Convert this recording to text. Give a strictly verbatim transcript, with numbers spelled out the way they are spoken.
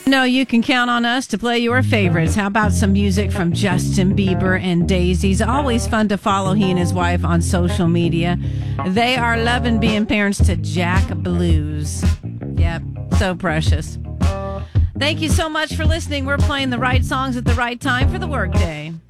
No, you can count on us to play your favorites. How about some music from Justin Bieber and Daisies? Always fun to follow he and his wife on social media. They are loving being parents to Jack Blues. Yep, so precious. Thank you so much for listening. We're playing the right songs at the right time for the workday.